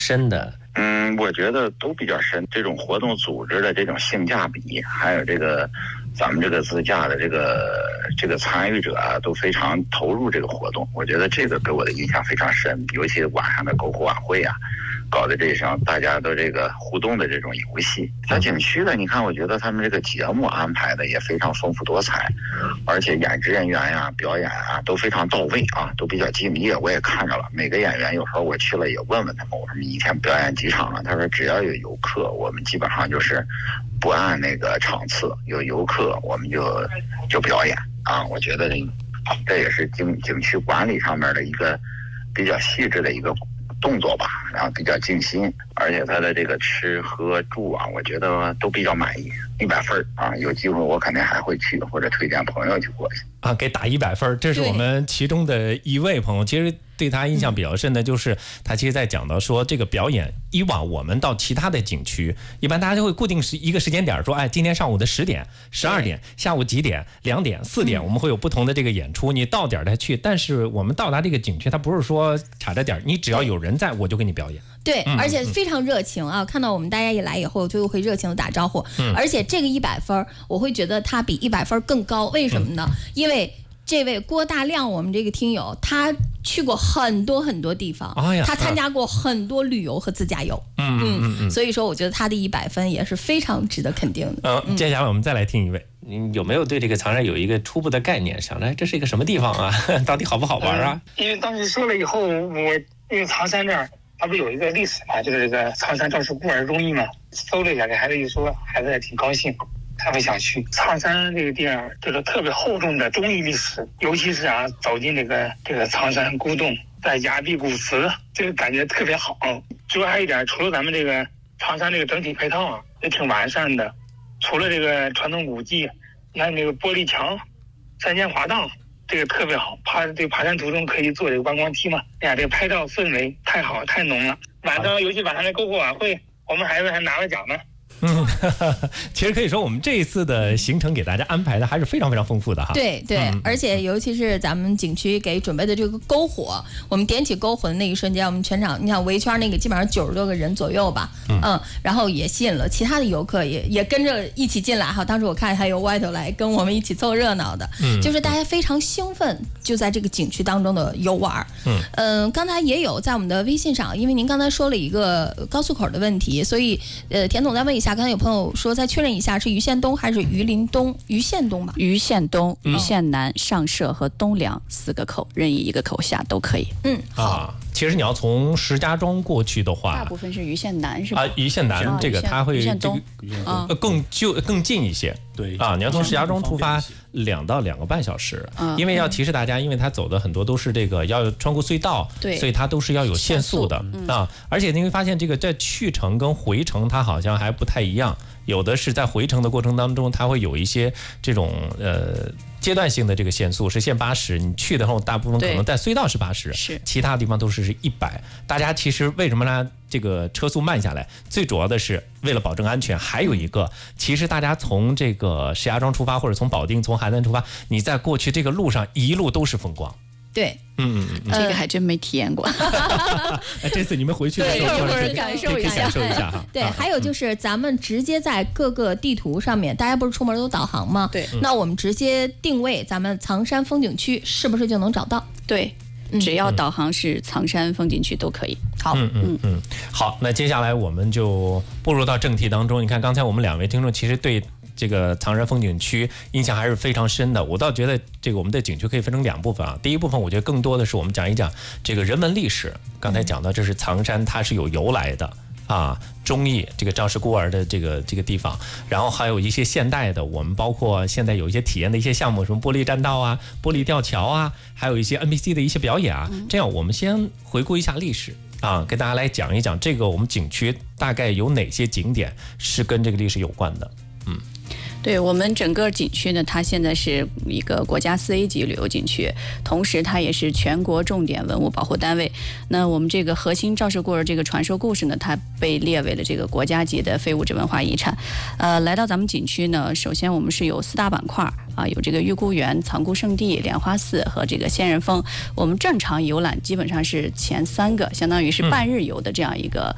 深的？ 我觉得都比较深。这种活动组织的这种性价比，还有这个咱们这个自驾的这个参与者啊，都非常投入这个活动。我觉得这个给我的印象非常深，尤其晚上的篝火晚会啊，搞的这场大家的这个互动的这种游戏。在景区呢，你看，我觉得他们这个节目安排的也非常丰富多彩，而且演职人员呀、表演啊都非常到位啊，都比较敬业。我也看着了，每个演员有时候我去了也问问他们，我说你一天表演几场了？他说只要有游客，我们基本上就是不按那个场次，有游客我们就表演啊。我觉得这也是景区管理上面的一个比较细致的一个动作吧，然后比较尽心，而且他的这个吃喝住啊，我觉得都比较满意，100分啊！有机会我肯定还会去，或者推荐朋友去过去啊，给打100分。这是我们其中的一位朋友，其实对他印象比较深的就是他其实在讲到说这个表演，以往我们到其他的景区，一般大家就会固定一个时间点，说哎，今天上午的10点、12点，下午几点、2点、4点，我们会有不同的这个演出，你到点再去。但是我们到达这个景区，它不是说卡着点，你只要有人在，我就给你表演。 对，而且非常热情啊！看到我们大家一来以后，就会热情的打招呼。而且这个100分，我会觉得它比100分更高。为什么呢？因为这位郭大亮，我们这个听友，他去过很多很多地方，他参加过很多旅游和自驾游。所以说，我觉得他的100分也是非常值得肯定的。 接下来我们再来听一位，你有没有对这个苍山有一个初步的概念？想来这是一个什么地方啊？到底好不好玩啊？ 因为当时说了以后，因为苍山这儿它不是有一个历史嘛，就是这个苍山赵氏孤儿综艺嘛，搜了一下，给孩子一说，孩子也挺高兴，特别想去。苍山这个地儿，这个特别厚重的综艺历史，尤其是走进这个苍山古洞，在崖壁古祠，这个感觉特别好。主要还有一点，除了咱们这个苍山这个整体配套也挺完善的，除了这个传统古迹，你看这个玻璃墙、3间滑道。这个特别好，爬山途中可以坐这个观光梯嘛？哎呀，这个拍照氛围太好太浓了。晚上尤其晚上的篝火晚会，我们孩子还拿了奖呢。 其实可以说我们这一次的行程给大家安排的还是非常非常丰富的哈。 对，而且尤其是咱们景区给准备的这个篝火，我们点起篝火的那一瞬间，我们全场你想围圈那个基本上90多个人左右吧，然后也吸引了其他的游客也跟着一起进来哈。当时我看还有外头来跟我们一起凑热闹的，就是大家非常兴奋，就在这个景区当中的游玩。刚才也有在我们的微信上，因为您刚才说了一个高速口的问题，所以田总再问一下。刚才有朋友说再确认一下，是榆县东还是榆林东？榆县东吧。 榆县东、榆县南、上社和东梁4个口，任意一个口下都可以。 好。其实你要从石家庄过去的话， 大部分是榆县南是吧？ 榆县南这个它会榆县东更近一些。 对你要从石家庄出发2到2个半小时，因为要提示大家，因为它走的很多都是这个要穿过隧道，所以它都是要有限速的而且你会发现这个在去程跟回程它好像还不太一样，有的是在回程的过程当中，它会有一些这种阶段性的这个限速是限80，你去的时候大部分可能在隧道是80，其他地方都是100。大家其实为什么呢？这个车速慢下来，最主要的是为了保证安全。还有一个，其实大家从这个石家庄出发，或者从保定、从邯郸出发，你在过去这个路上一路都是风光。 对， 这个还真没体验过。 这次你们回去的时候感受一下哈。 对，还有就是咱们直接在各个地图上面，大家不是出门都导航吗？ 对， 那我们直接定位咱们苍山风景区，是不是就能找到？ 对，只要导航是苍山风景区都可以。 好， 好，那接下来我们就步入到正题当中。你看，刚才我们2位听众其实对这个苍山风景区印象还是非常深的。我倒觉得这个我们的景区可以分成2部分啊。第一部分我觉得更多的是我们讲一讲这个人文历史。刚才讲到这是苍山，它是有由来的忠义这个赵氏孤儿的这个地方，然后还有一些现代的，我们包括现在有一些体验的一些项目，什么玻璃栈道啊、玻璃吊桥啊，还有一些 NPC 的一些表演啊。这样我们先回顾一下历史跟大家来讲一讲这个我们景区大概有哪些景点是跟这个历史有关的。 对，我们整个景区呢，它现在是一个国家4A 级旅游景区，同时它也是全国重点文物保护单位。那我们这个核心赵氏孤儿这个传说故事呢，它被列为了这个国家级的非物质文化遗产。来到咱们景区呢，首先我们是有4大板块有这个玉姑园、藏姑圣地、莲花寺和这个仙人峰。我们正常游览基本上是前3个，相当于是半日游的这样一个